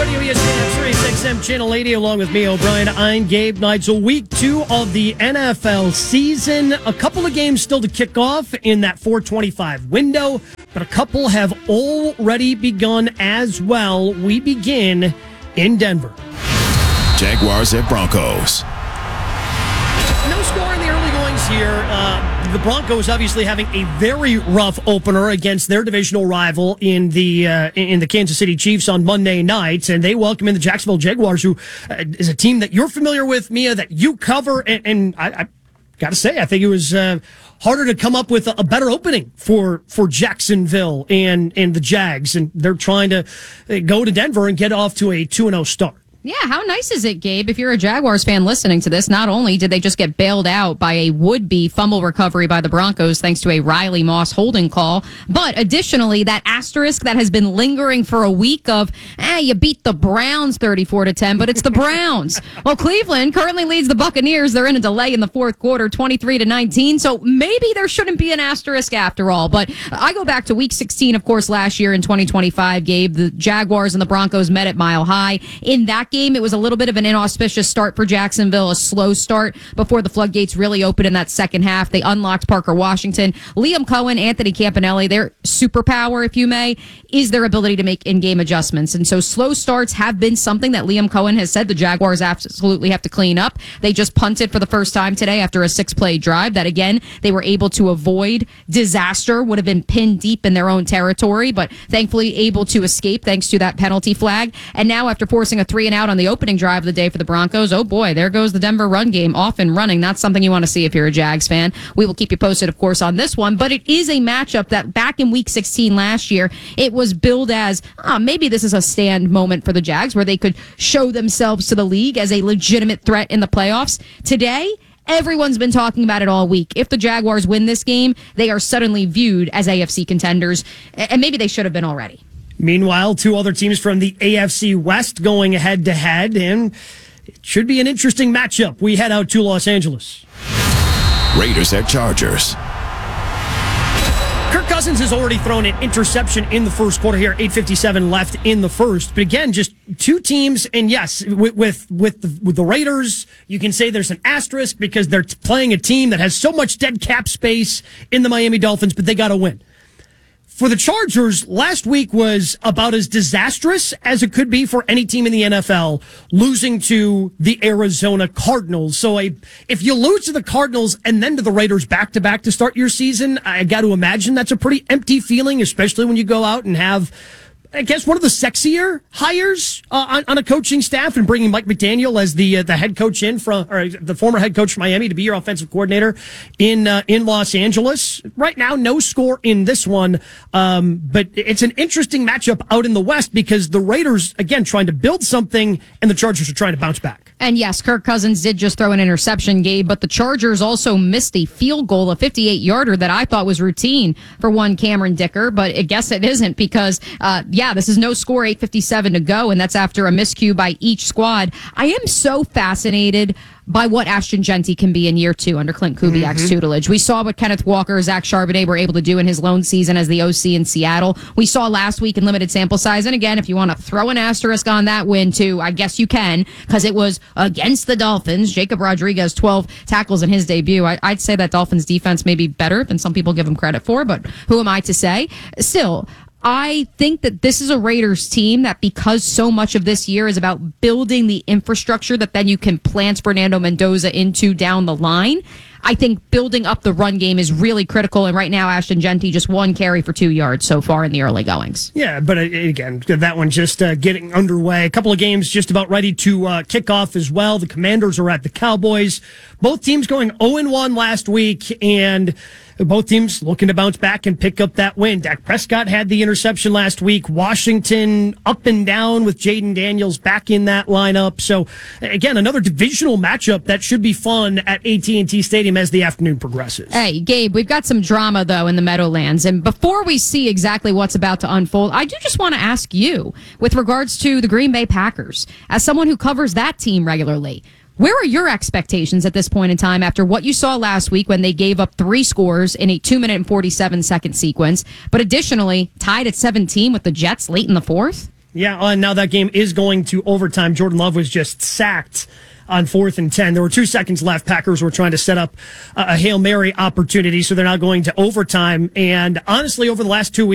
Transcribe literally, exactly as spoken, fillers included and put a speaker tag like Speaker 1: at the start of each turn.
Speaker 1: Radio, E S P N, Sirius X M Channel eighty, along with me, O'Brien. I'm Gabe Neitzel. Week two of the N F L season. A couple of games still to kick off in that four twenty-five window, but a couple have already begun as well. We begin in Denver.
Speaker 2: Jaguars at Broncos.
Speaker 1: No score in the early goings here. Uh, the Broncos obviously having a very rough opener against their divisional rival in the uh, in the Kansas City Chiefs on Monday night, and they welcome in the Jacksonville Jaguars, who uh, is a team that you're familiar with, Mia, that you cover, and, and I, I got to say, I think it was uh, harder to come up with a, a better opening for for Jacksonville and and the Jags, and they're trying to go to Denver and get off to a two and oh start.
Speaker 3: Yeah, how nice is it, Gabe, if you're a Jaguars fan listening to this? Not only did they just get bailed out by a would-be fumble recovery by the Broncos thanks to a Riley Moss holding call, but additionally, that asterisk that has been lingering for a week of, eh, you beat the Browns thirty-four to ten, but it's the Browns. Well, Cleveland currently leads the Buccaneers. They're in a delay in the fourth quarter, twenty-three to nineteen, so maybe there shouldn't be an asterisk after all. But I go back to week sixteen, of course, last year in twenty twenty-five, Gabe. The Jaguars and the Broncos met at Mile High. In that game, it was a little bit of an inauspicious start for Jacksonville, a slow start before the floodgates really opened in that second half. They unlocked Parker Washington. Liam Cohen, Anthony Campanelli, their superpower, if you may, is their ability to make in-game adjustments. And so slow starts have been something that Liam Cohen has said the Jaguars absolutely have to clean up. They just punted for the first time today after a six-play drive that, again, they were able to avoid disaster, would have been pinned deep in their own territory, but thankfully able to escape thanks to that penalty flag. And now after forcing a three and out on the opening drive of the day for the Broncos, oh boy, there goes the Denver run game off and running. That's something you want to see if you're a Jags fan. We will keep you posted, of course, on this one, but it is a matchup that back in week sixteen last year, it was billed as, oh, maybe this is a stand moment for the Jags where they could show themselves to the league as a legitimate threat in the playoffs. Today, everyone's been talking about it all week. If the Jaguars win this game, they are suddenly viewed as A F C contenders, and maybe they should have been already.
Speaker 1: Meanwhile, two other teams from the A F C West going head-to-head, and it should be an interesting matchup. We head out to Los Angeles.
Speaker 2: Raiders at Chargers.
Speaker 1: Kirk Cousins has already thrown an interception in the first quarter here, eight fifty-seven left in the first. But again, just two teams, and yes, with with, with, the, with the Raiders, you can say there's an asterisk because they're playing a team that has so much dead cap space in the Miami Dolphins, but they got to win. For the Chargers, last week was about as disastrous as it could be for any team in the N F L, losing to the Arizona Cardinals. So a, if you lose to the Cardinals and then to the Raiders back-to-back to start your season, I got to imagine that's a pretty empty feeling, especially when you go out and have, I guess, one of the sexier hires uh, on, on a coaching staff, and bringing Mike McDaniel as the uh, the head coach in from, or the former head coach from Miami to be your offensive coordinator in uh, in Los Angeles. Right now, no score in this one, um, but it's an interesting matchup out in the West because the Raiders, again, trying to build something, and the Chargers are trying to bounce back.
Speaker 3: And yes, Kirk Cousins did just throw an interception, Gabe, but the Chargers also missed a field goal, a fifty-eight yarder that I thought was routine for one Cameron Dicker, but I guess it isn't because, uh, yeah, this is no score, eight fifty-seven to go, and that's after a miscue by each squad. I am so fascinated by what Ashton Jeanty can be in year two under Clint Kubiak's mm-hmm. tutelage. We saw what Kenneth Walker, Zach Charbonnet were able to do in his lone season as the O C in Seattle. We saw last week in limited sample size, and again, if you want to throw an asterisk on that win too, I guess you can, because it was against the Dolphins. Jacob Rodriguez, twelve tackles in his debut. I, I'd say that Dolphins defense may be better than some people give him credit for, but who am I to say? Still, I think that this is a Raiders team that, because so much of this year is about building the infrastructure that then you can plant Fernando Mendoza into down the line, I think building up the run game is really critical. And right now, Ashton Jeanty just one carry for two yards so far in the early goings.
Speaker 1: Yeah, but again, that one just uh, getting underway. A couple of games just about ready to uh, kick off as well. The Commanders are at the Cowboys. Both teams going oh and one last week, and both teams looking to bounce back and pick up that win. Dak Prescott had the interception last week. Washington up and down with Jaden Daniels back in that lineup. So, again, another divisional matchup that should be fun at A T and T Stadium as the afternoon progresses.
Speaker 3: Hey, Gabe, we've got some drama, though, in the Meadowlands. And before we see exactly what's about to unfold, I do just want to ask you, with regards to the Green Bay Packers, as someone who covers that team regularly, where are your expectations at this point in time after what you saw last week when they gave up three scores in a two minute and forty-seven second sequence, but additionally tied at seventeen with the Jets late in the fourth?
Speaker 1: Yeah, uh, now that game is going to overtime. Jordan Love was just sacked on fourth and ten. There were two seconds left. Packers were trying to set up a Hail Mary opportunity, so they're now going to overtime. And honestly, over the last two weeks,